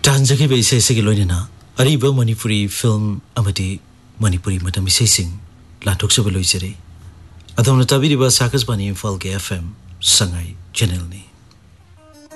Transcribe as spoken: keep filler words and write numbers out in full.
Tanjaki be ise ise loinena ariba Manipuri film amati Manipuri matam ise sing lantok se beloi jere adamna tabiri ba sakas bani Imphal ke F M sangai channel ni